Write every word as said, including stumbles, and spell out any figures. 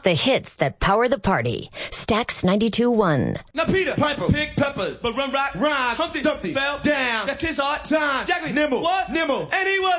Talk the hits that power the party. Stax ninety-two one. Now Peter, Piper, Pick, Peppers, but Run Rock, Rock, Humpty, Dumpty, fell down, That's his art. time, Jack me, nimble, what? nimble, And he was